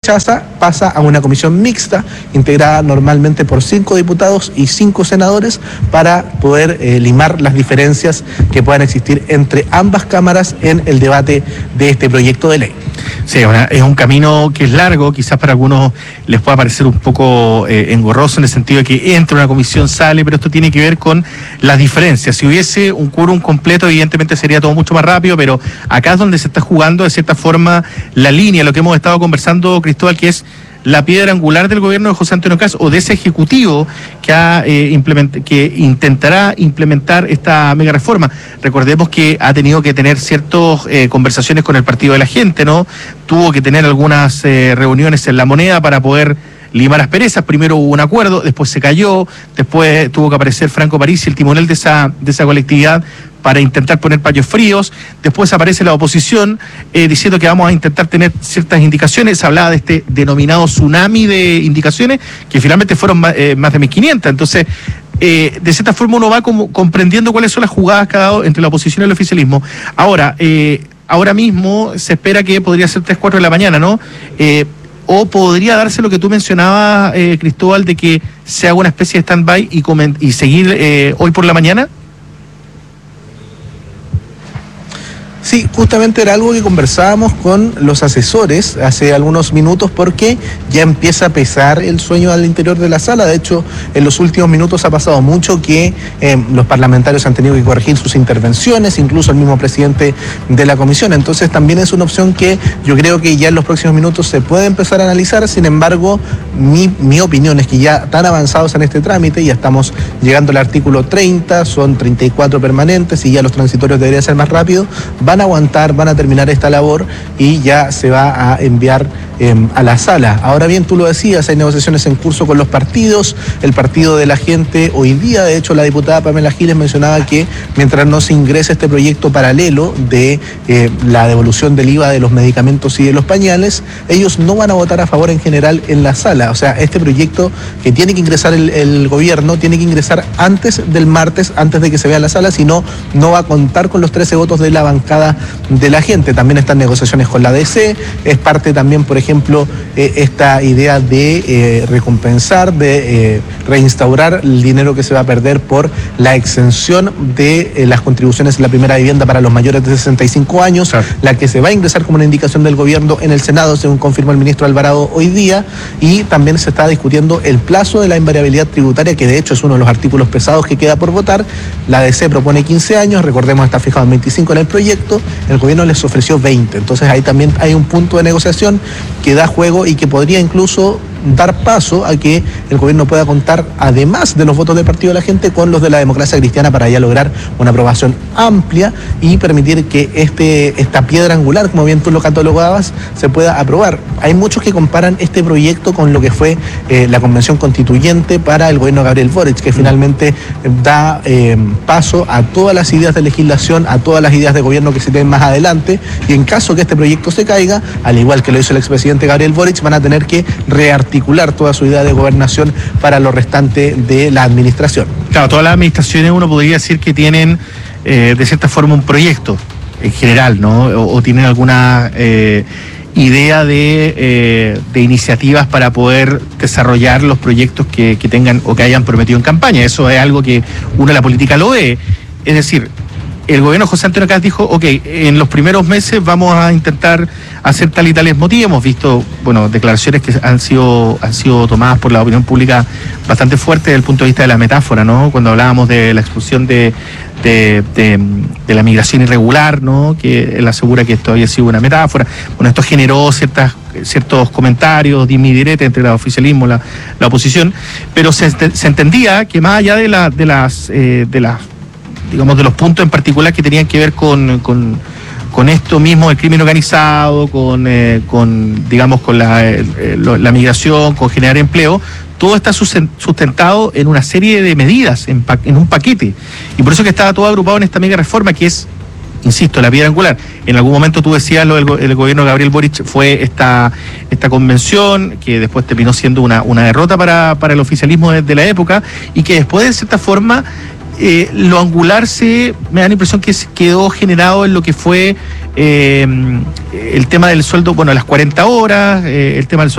rechaza, pasa a una comisión mixta, integrada normalmente por 5 diputados y 5 senadores, para poder limar las diferencias que puedan existir entre ambas cámaras en el debate de este proyecto de ley. Sí, es un camino que es largo, quizás para algunos les pueda parecer un poco engorroso en el sentido de que entra una comisión, sale, pero esto tiene que ver con las diferencias. Si hubiese un quórum completo, evidentemente sería todo mucho más rápido, pero acá es donde se está jugando de cierta forma la línea, lo que hemos estado conversando, Cristóbal, que es la piedra angular del gobierno de José Antonio Kast, o de ese ejecutivo que intentará implementar esta mega reforma. Recordemos que ha tenido que tener ciertas conversaciones con el Partido de la Gente, ¿no? Tuvo que tener algunas reuniones en La Moneda para poder limar asperezas. Primero hubo un acuerdo, después se cayó, después tuvo que aparecer Franco Parisi, el timonel de esa colectividad, para intentar poner paños fríos. Después aparece la oposición diciendo que vamos a intentar tener ciertas indicaciones. Se hablaba de este denominado tsunami de indicaciones, que finalmente fueron más de 1.500. Entonces, de cierta forma uno va como comprendiendo cuáles son las jugadas que ha dado entre la oposición y el oficialismo. Ahora mismo se espera que podría ser 3, 4 de la mañana, ¿no? O podría darse lo que tú mencionabas, Cristóbal, de que se haga una especie de stand-by y seguir hoy por la mañana. Sí, justamente era algo que conversábamos con los asesores hace algunos minutos, porque ya empieza a pesar el sueño al interior de la sala. De hecho, en los últimos minutos ha pasado mucho que los parlamentarios han tenido que corregir sus intervenciones, incluso el mismo presidente de la comisión. Entonces también es una opción que yo creo que ya en los próximos minutos se puede empezar a analizar. Sin embargo, mi opinión es que ya tan avanzados en este trámite, ya estamos llegando al artículo 30, son 34 permanentes y ya los transitorios deberían ser más rápidos, van a aguantar, van a terminar esta labor y ya se va a enviar a la sala. Ahora bien, tú lo decías, hay negociaciones en curso con los partidos. El Partido de la Gente hoy día, de hecho, la diputada Pamela Giles mencionaba que mientras no se ingrese este proyecto paralelo de la devolución del IVA de los medicamentos y de los pañales, ellos no van a votar a favor en general en la sala. O sea, este proyecto que tiene que ingresar el gobierno tiene que ingresar antes del martes, antes de que se vea en la sala, si no, no va a contar con los 13 votos de la bancada de la Gente. También están negociaciones con la DC, es parte también, por ejemplo, esta idea de recompensar, de reinstaurar el dinero que se va a perder por la exención de las contribuciones en la primera vivienda para los mayores de 65 años, claro, la que se va a ingresar como una indicación del gobierno en el Senado, según confirmó el ministro Alvarado hoy día. Y también se está discutiendo el plazo de la invariabilidad tributaria, que de hecho es uno de los artículos pesados que queda por votar. La DC propone 15 años, recordemos, está fijado en 25 en el proyecto, el gobierno les ofreció 20, entonces ahí también hay un punto de negociación que da juego y que podría incluso dar paso a que el gobierno pueda contar, además de los votos del Partido de la Gente, con los de la Democracia Cristiana, para ya lograr una aprobación amplia y permitir que esta piedra angular, como bien tú lo catalogabas, se pueda aprobar. Hay muchos que comparan este proyecto con lo que fue la Convención Constituyente para el gobierno de Gabriel Boric, que finalmente da paso a todas las ideas de legislación, a todas las ideas de gobierno que se tienen más adelante, y en caso que este proyecto se caiga, al igual que lo hizo el expresidente Gabriel Boric, van a tener que rearticular toda su idea de gobernación para lo restante de la administración. Claro, todas las administraciones uno podría decir que tienen de cierta forma un proyecto en general, ¿no? O tienen alguna idea de iniciativas para poder desarrollar los proyectos que tengan o que hayan prometido en campaña. Eso es algo que uno en la política lo ve. Es decir, el gobierno de José Antonio Kast dijo, ok, en los primeros meses vamos a intentar hacer tal y tales motivos. Hemos visto, bueno, declaraciones que han sido tomadas por la opinión pública bastante fuertes desde el punto de vista de la metáfora, ¿no? Cuando hablábamos de la expulsión de la migración irregular, ¿no? Que él asegura que esto había sido una metáfora. Bueno, esto generó ciertos comentarios, dimidiretes entre el oficialismo y la oposición, pero se entendía que más allá de los puntos en particular que tenían que ver con esto mismo del crimen organizado, con la migración, con generar empleo, todo está sustentado en una serie de medidas, en un paquete. Y por eso que estaba todo agrupado en esta mega reforma, que es, insisto, la piedra angular. En algún momento tú decías, el gobierno de Gabriel Boric fue esta convención, que después terminó siendo una derrota para el oficialismo de la época, y que después, de cierta forma, lo angular me da la impresión que quedó generado en lo que fue el tema del sueldo, bueno, las 40 horas, el tema del sueldo